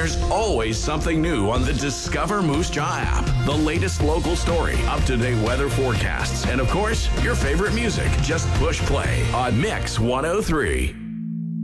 There's always something new on the Discover Moose Jaw app. The latest local story, up-to-date weather forecasts, and of course, your favorite music. Just push play on Mix 103.